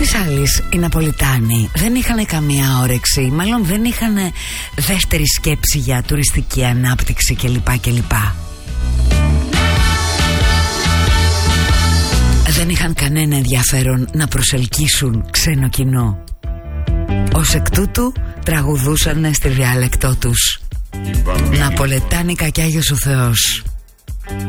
Εξάλλης οι Ναπολιτάνοι δεν είχαν καμία όρεξη, μάλλον δεν είχαν δεύτερη σκέψη για τουριστική ανάπτυξη κλπ. Δεν είχαν κανένα ενδιαφέρον να προσελκύσουν ξένο κοινό. Ως εκ τούτου τραγουδούσαν στη διάλεκτό τους Ναπολετάνικα κι Άγιος ο Θεός.